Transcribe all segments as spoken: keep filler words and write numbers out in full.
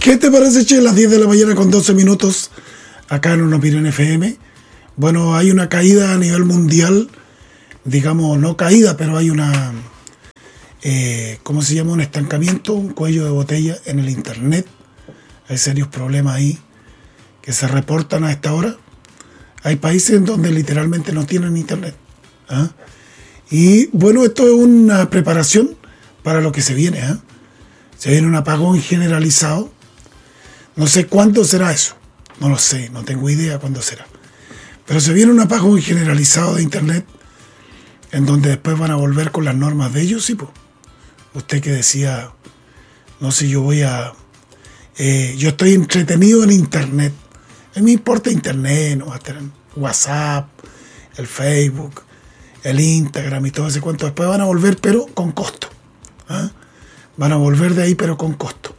¿Qué te parece, che? Las diez de la mañana con doce minutos, acá en Una Opinión F M. Bueno, hay una caída a nivel mundial, digamos, no caída, pero hay una, eh, ¿cómo se llama? Un estancamiento, un cuello de botella en el Internet. Hay serios problemas ahí que se reportan a esta hora. Hay países en donde literalmente no tienen Internet. ¿Ah? Y bueno, esto es una preparación para lo que se viene. ¿eh? Se viene un apagón generalizado. No sé cuándo será eso. No lo sé, no tengo idea cuándo será. Pero se viene un apagón generalizado de Internet en donde después van a volver con las normas de ellos. Sí, pues. Usted que decía, no sé, yo voy a... Eh, yo estoy entretenido en Internet. A mí me importa Internet, no va a tener WhatsApp, el Facebook, el Instagram y todo ese cuento. Después van a volver, pero con costo. ¿eh? Van a volver de ahí, pero con costo.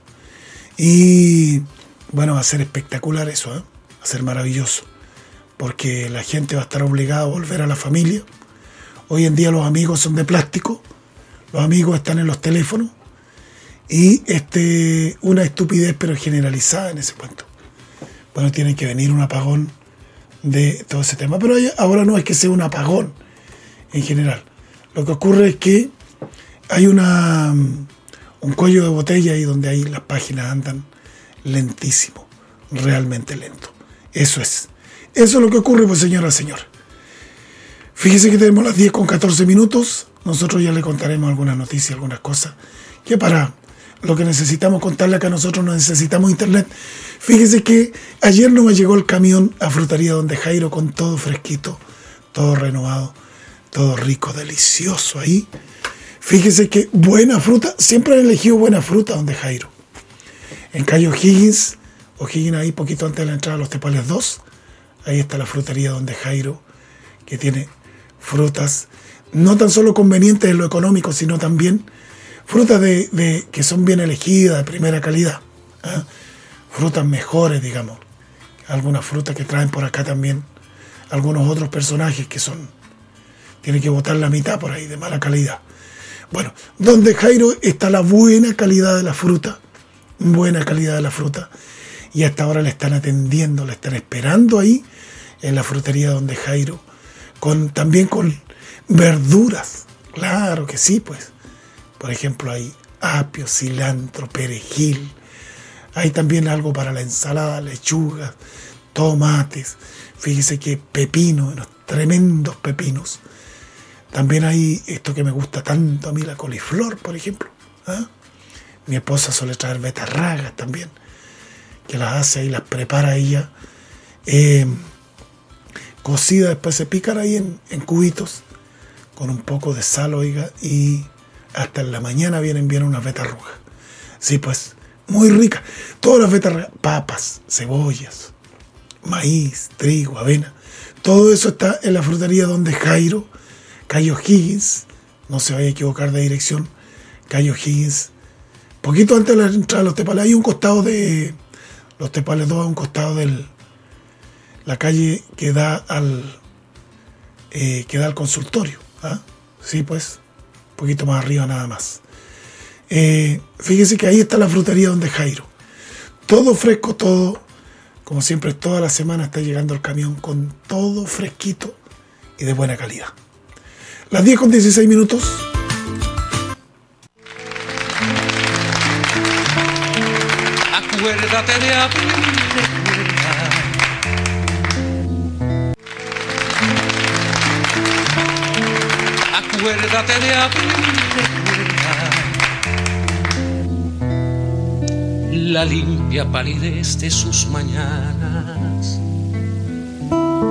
Y bueno, va a ser espectacular eso, ¿eh? va a ser maravilloso. Porque la gente va a estar obligada a volver a la familia. Hoy en día los amigos son de plástico. Los amigos están en los teléfonos. Y este, una estupidez, pero generalizada en ese cuento. Bueno, tiene que venir un apagón de todo ese tema. Pero ahora no es que sea un apagón en general. Lo que ocurre es que hay una un cuello de botella ahí donde ahí las páginas andan lentísimo, realmente lento. Eso es. Eso es lo que ocurre, pues, señora, señor. Fíjese que tenemos las diez con catorce minutos. Nosotros ya le contaremos algunas noticias, algunas cosas. Que para lo que necesitamos contarle acá, nosotros no necesitamos Internet. Fíjese que ayer no me llegó el camión a Frutería Donde Jairo con todo fresquito, todo renovado, todo rico, delicioso ahí. Fíjese que buena fruta, siempre han elegido buena fruta Donde Jairo. En calle O'Higgins, O'Higgins ahí poquito antes de la entrada a Los Tepales dos, ahí está la frutería Donde Jairo, que tiene frutas no tan solo convenientes en lo económico, sino también frutas de, de, que son bien elegidas, de primera calidad. ¿eh? Frutas mejores, digamos. Algunas frutas que traen por acá también algunos otros personajes que son, tienen que botar la mitad por ahí, de mala calidad. Bueno, Donde Jairo está la buena calidad de la fruta, buena calidad de la fruta, y hasta ahora le están atendiendo, le están esperando ahí en la frutería Donde Jairo, con, también con verduras, claro que sí, pues. Por ejemplo, hay apio, cilantro, perejil, hay también algo para la ensalada, lechugas, tomates, fíjese que pepino, unos tremendos pepinos. También hay esto que me gusta tanto a mí, la coliflor, por ejemplo. ¿eh? Mi esposa suele traer betarragas también, que las hace y las prepara ella, eh, cocidas, después se pican ahí en, en cubitos, con un poco de sal, oiga, y hasta en la mañana vienen bien unas betarrugas. Sí, pues, muy ricas. Todas las betarrugas, papas, cebollas, maíz, trigo, avena, todo eso está en la frutería Donde Jairo, calle O'Higgins, no se vaya a equivocar de dirección, calle O'Higgins, poquito antes de la entrada de Los Tepales, hay un costado de Los Tepales dos, a un costado de la calle que da al eh, que da al consultorio. ¿ah? Sí, pues, un poquito más arriba nada más. Eh, fíjese que ahí está la frutería Donde Jairo. Todo fresco, todo, como siempre, toda la semana está llegando el camión con todo fresquito y de buena calidad. Las diez con dieciséis minutos. Acuérdate de abrir. Acuérdate de abrir la limpia palidez de sus mañanas.